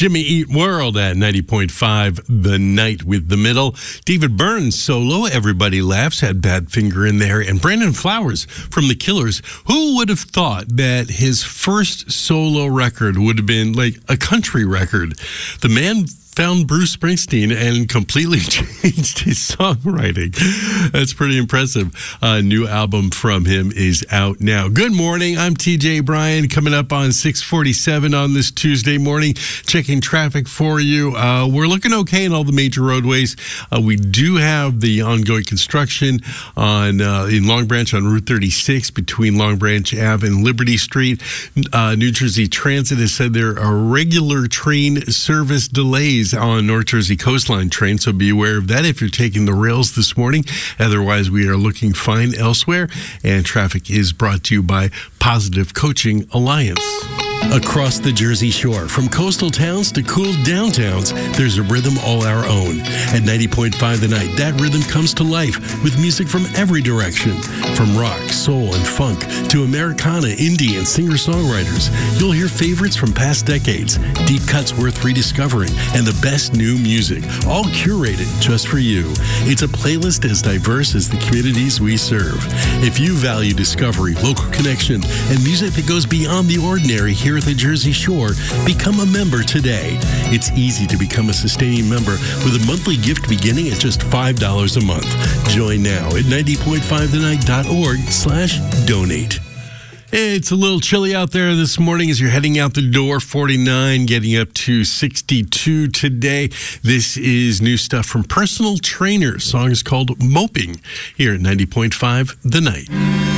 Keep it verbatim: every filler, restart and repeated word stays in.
Jimmy Eat World at ninety point five The Night with the Middle. David Byrne solo, Everybody Laughs, had Badfinger in there. And Brandon Flowers from The Killers. Who would have thought that his first solo record would have been like a country record? The man found Bruce Springsteen and completely changed his songwriting. That's pretty impressive. A new album from him is out now. Good morning. I'm T J Bryan, coming up on six forty-seven on this Tuesday morning, checking traffic for you. Uh, we're looking okay in all the major roadways. Uh, we do have the ongoing construction on uh, in Long Branch on Route thirty-six between Long Branch Ave and Liberty Street. Uh, New Jersey Transit has said there are regular train service delays on North Jersey Coastline train, so be aware of that if you're taking the rails this morning. Otherwise, we are looking fine elsewhere, and traffic is brought to you by Positive Coaching Alliance. Across the Jersey Shore, from coastal towns to cool downtowns, there's a rhythm all our own. At ninety point five The Night, that rhythm comes to life with music from every direction. From rock, soul, and funk to Americana, indie, and singer-songwriters. You'll hear favorites from past decades, deep cuts worth rediscovering, and the best new music, all curated just for you. It's a playlist as diverse as the communities we serve. If you value discovery, local connection, and music that goes beyond the ordinary here at the Jersey Shore, become a member today. It's easy to become a sustaining member with a monthly gift beginning at just five dollars a month. Join now at ninety point five the night dot org slash donate. It's a little chilly out there this morning as you're heading out the door. forty-nine, getting up to sixty-two today. This is new stuff from Personal Trainer. The song is called Moping here at ninety point five The Night.